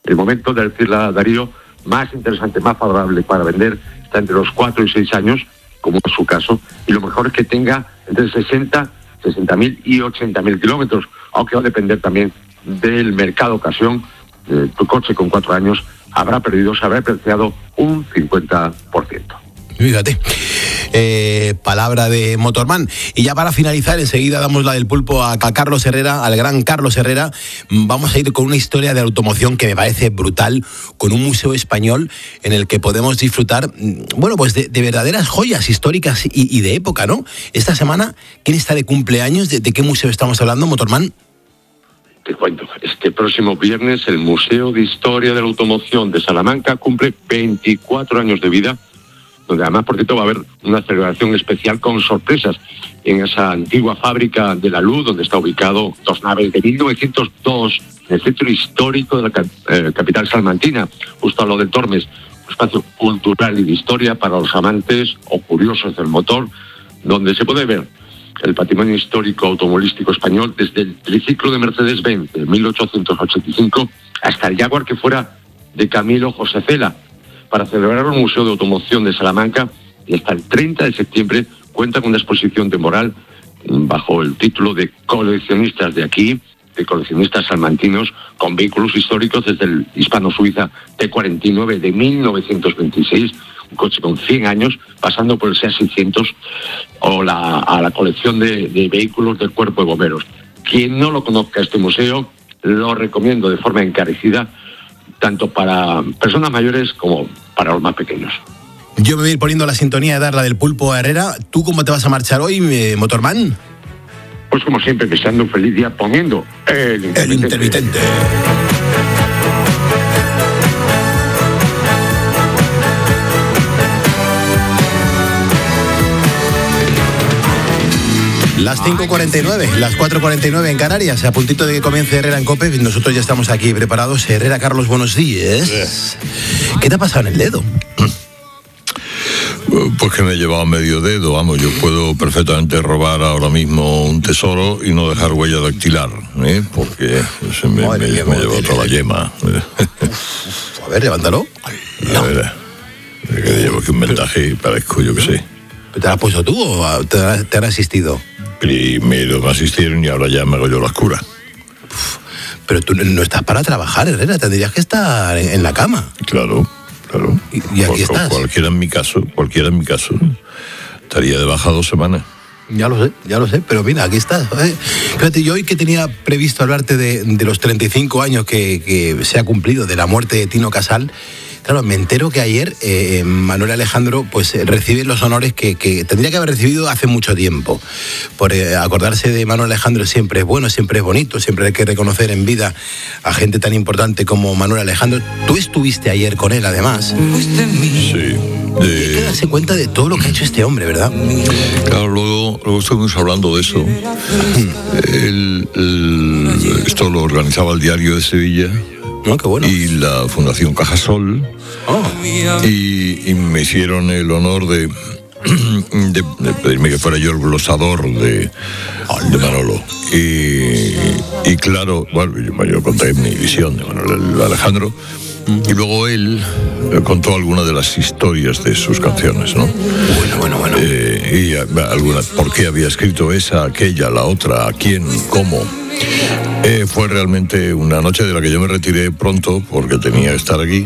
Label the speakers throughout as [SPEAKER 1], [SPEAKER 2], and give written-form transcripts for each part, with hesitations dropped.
[SPEAKER 1] el momento de decirle, Darío, más interesante, más favorable para vender está entre los 4 y 6 años, como es su caso, y lo mejor es que tenga entre 60.000 y 80.000 kilómetros, aunque va a depender también del mercado ocasión. Tu coche con 4 años se habrá apreciado un 50%.
[SPEAKER 2] Fíjate, palabra de Motorman. Y ya para finalizar, enseguida damos la del pulpo a Carlos Herrera, al gran Carlos Herrera. Vamos a ir con una historia de automoción que me parece brutal, con un museo español en el que podemos disfrutar, bueno, pues de verdaderas joyas históricas y de época, ¿no? Esta semana, ¿quién está de cumpleaños? ¿De qué museo estamos hablando, Motorman?
[SPEAKER 1] Te cuento, este próximo viernes el Museo de Historia de la Automoción de Salamanca cumple 24 años de vida, donde además, por cierto, va a haber una celebración especial con sorpresas en esa antigua fábrica de la luz, donde está ubicado 2 naves de 1902, en el centro histórico de la capital salmantina, justo a lo de Tormes, un espacio cultural y de historia para los amantes o curiosos del motor, donde se puede ver el patrimonio histórico automovilístico español desde el triciclo de Mercedes-Benz de 1885 hasta el Jaguar que fuera de Camilo José Cela. Para celebrar el Museo de Automoción de Salamanca, y hasta el 30 de septiembre cuenta con una exposición temporal bajo el título de Coleccionistas de aquí, de coleccionistas salmantinos, con vehículos históricos desde el hispano-suiza T49 de 1926, un coche con 100 años, pasando por el SEA 600 o a la colección de vehículos del Cuerpo de Bomberos. Quien no lo conozca este museo, lo recomiendo de forma encarecida, tanto para personas mayores como para los más pequeños.
[SPEAKER 2] Yo me voy a ir poniendo la sintonía de dar la del pulpo a Herrera. ¿Tú cómo te vas a marchar hoy, Motorman?
[SPEAKER 1] Pues como siempre, deseando un feliz día poniendo el intermitente.
[SPEAKER 2] Las 5:49, las 4:49 en Canarias, a puntito de que comience Herrera en COPE. Nosotros ya estamos aquí preparados. Herrera, Carlos, buenos días. ¿Qué te ha pasado en el dedo?
[SPEAKER 3] Pues que me he llevado medio dedo, vamos, yo puedo perfectamente robar ahora mismo un tesoro y no dejar huella dactilar, porque se me llevó toda la yema.
[SPEAKER 2] A ver, levántalo.
[SPEAKER 3] A ver, que llevo aquí un vendaje y parezco, yo qué sé.
[SPEAKER 2] ¿Te lo has puesto tú o te han asistido?
[SPEAKER 3] Primero me asistieron y ahora ya me hago yo las curas.
[SPEAKER 2] Pero tú no estás para trabajar, Herrera, tendrías que estar en la cama.
[SPEAKER 3] Claro.
[SPEAKER 2] ¿Y aquí estás?
[SPEAKER 3] Cualquiera en mi caso, estaría de baja 2 semanas.
[SPEAKER 2] Ya lo sé, pero mira, aquí estás. Fíjate, yo hoy que tenía previsto hablarte de los 35 años que se ha cumplido de la muerte de Tino Casal, claro, me entero que ayer Manuel Alejandro pues recibe los honores que tendría que haber recibido hace mucho tiempo. Por acordarse de Manuel Alejandro siempre es bueno, siempre es bonito, siempre hay que reconocer en vida a gente tan importante como Manuel Alejandro. Tú estuviste ayer con él, además.
[SPEAKER 3] Sí.
[SPEAKER 2] Hay que darse cuenta de todo lo que ha hecho este hombre, ¿verdad?
[SPEAKER 3] Claro, luego estuvimos hablando de eso. Esto lo organizaba el Diario de Sevilla.
[SPEAKER 2] Qué bueno.
[SPEAKER 3] Y la Fundación Cajasol. Y me hicieron el honor de pedirme que fuera yo el glosador de Manolo. Y claro, bueno, yo conté mi visión de Manuel Alejandro. Y luego él contó algunas de las historias de sus canciones, ¿no?
[SPEAKER 2] Bueno.
[SPEAKER 3] Y algunas, por qué había escrito esa, aquella, la otra, a quién, cómo. Fue realmente una noche de la que yo me retiré pronto porque tenía que estar aquí.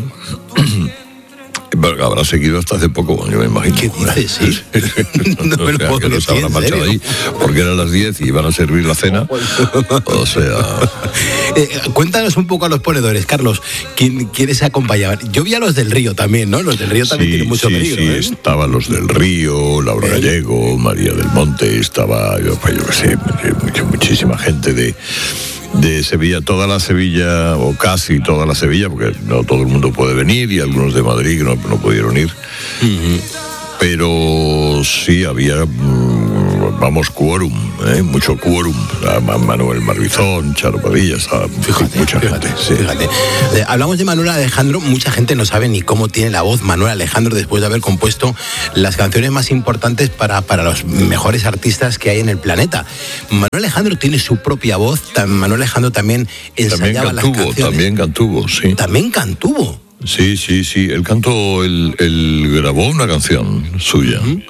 [SPEAKER 3] Habrá seguido hasta hace poco, yo me imagino.
[SPEAKER 2] ¿Qué dices? Sí. No me lo puedo
[SPEAKER 3] que no se habrá marchado ahí, porque eran las 10 y iban a servir la cena. O sea...
[SPEAKER 2] cuéntanos un poco a los ponedores, Carlos. ¿Quiénes acompañaban? Yo vi a los del Río también, ¿no? Los del Río también tienen mucho peligro.
[SPEAKER 3] Sí, estaban los del Río, Laura Gallego, María del Monte, estaba, yo qué sé, muchísima gente de Sevilla, toda la Sevilla, o casi toda la Sevilla, porque no todo el mundo puede venir, y algunos de Madrid que no pudieron ir. Pero sí había vamos, quórum, mucho quórum. Manuel Marbizón, Charo Padilla, mucha gente. Sí.
[SPEAKER 2] Fíjate. Hablamos de Manuel Alejandro, mucha gente no sabe ni cómo tiene la voz Manuel Alejandro después de haber compuesto las canciones más importantes para los mejores artistas que hay en el planeta. Manuel Alejandro tiene su propia voz, Manuel Alejandro también ensayaba las canciones.
[SPEAKER 3] También cantuvo, sí.
[SPEAKER 2] También cantuvo.
[SPEAKER 3] Sí. Él cantó, él grabó una canción suya. Uh-huh.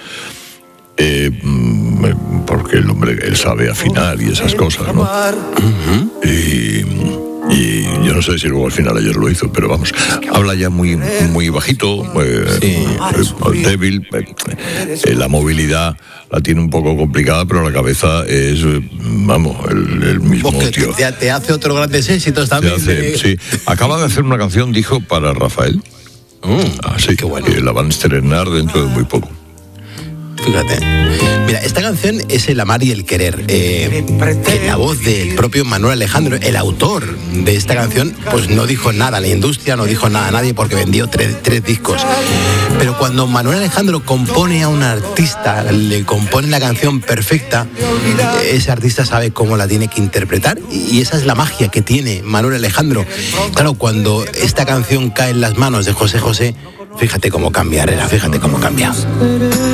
[SPEAKER 3] Porque el hombre, él sabe afinar y esas cosas, ¿no? Uh-huh. Y yo no sé si luego al final ayer lo hizo, pero vamos, habla ya muy bajito, débil, la movilidad la tiene un poco complicada, pero la cabeza es, vamos, el mismo tío.
[SPEAKER 2] Te hace otros grandes éxitos también.
[SPEAKER 3] Sí, acaba de hacer una canción, dijo, para Rafael. Así que bueno. La van a estrenar dentro de muy poco.
[SPEAKER 2] Fíjate. Mira, esta canción es El amar y el querer. La voz del propio Manuel Alejandro, el autor de esta canción, pues no dijo nada a la industria, no dijo nada a nadie porque vendió tres discos. Pero cuando Manuel Alejandro compone a un artista, le compone la canción perfecta, ese artista sabe cómo la tiene que interpretar y esa es la magia que tiene Manuel Alejandro. Claro, cuando esta canción cae en las manos de José José, fíjate cómo cambia, Herrera, fíjate cómo cambia.